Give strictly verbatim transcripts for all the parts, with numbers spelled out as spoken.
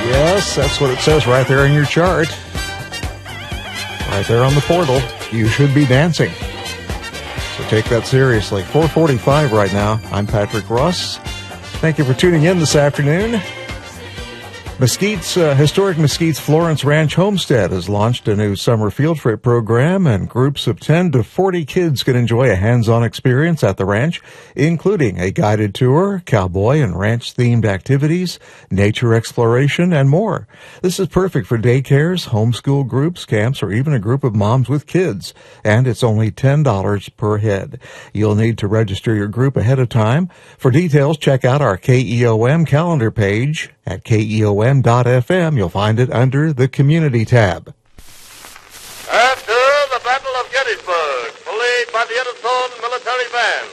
Yes, that's what it says right there in your chart. Right there on the portal. You should be dancing. So take that seriously. four forty-five right now. I'm Patrick Ross. Thank you for tuning in this afternoon. Mesquite's, uh, historic Mesquite's Florence Ranch Homestead has launched a new summer field trip program, and groups of ten to forty kids can enjoy a hands-on experience at the ranch, including a guided tour, cowboy and ranch-themed activities, nature exploration, and more. This is perfect for daycares, homeschool groups, camps, or even a group of moms with kids, and it's only ten dollars per head. You'll need to register your group ahead of time. For details, check out our K E O M calendar page at K E O M dot F M. You'll find it under the Community tab. After the Battle of Gettysburg, played by the Edison Military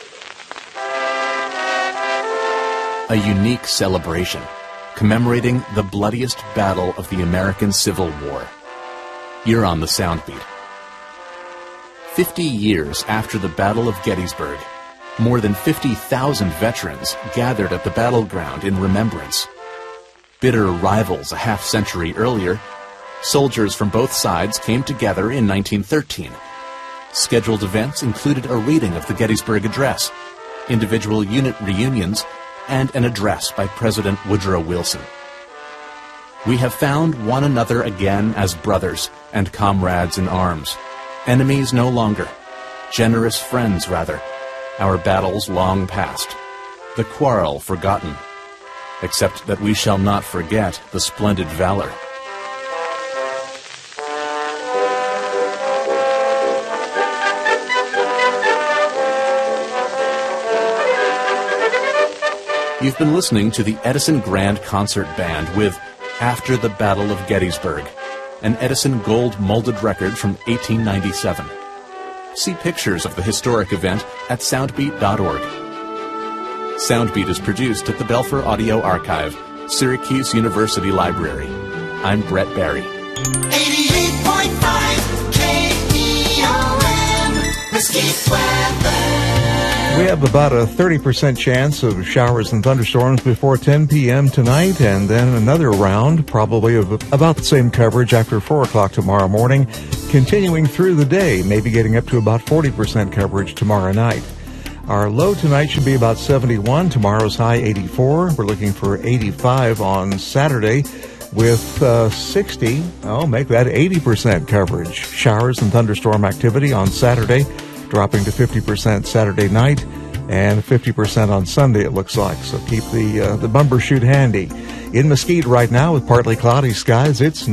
Band. A unique celebration commemorating the bloodiest battle of the American Civil War. You're on the Soundbeat. Fifty years after the Battle of Gettysburg, more than fifty thousand veterans gathered at the battleground in remembrance. Bitter rivals a half-century earlier, soldiers from both sides came together in nineteen thirteen. Scheduled events included a reading of the Gettysburg Address, individual unit reunions, and an address by President Woodrow Wilson. We have found one another again as brothers and comrades in arms, enemies no longer, generous friends rather, our battles long past, the quarrel forgotten, except that we shall not forget the splendid valor. You've been listening to the Edison Grand Concert Band with After the Battle of Gettysburg, an Edison Gold molded record from eighteen ninety-seven. See pictures of the historic event at soundbeat dot org. Soundbeat is produced at the Belfer Audio Archive, Syracuse University Library. I'm Brett Barry. eighty-eight point five K E O M, Mesquite weather. We have about a thirty percent chance of showers and thunderstorms before ten p.m. tonight, and then another round, probably of about the same coverage after four o'clock tomorrow morning, continuing through the day, maybe getting up to about forty percent coverage tomorrow night. Our low tonight should be about seventy-one. Tomorrow's high, eighty-four. We're looking for eighty-five on Saturday with uh, sixty. Oh, make that eighty percent coverage. Showers and thunderstorm activity on Saturday, dropping to fifty percent Saturday night and fifty percent on Sunday, it looks like. So keep the, uh, the bumper chute handy. In Mesquite right now with partly cloudy skies, it's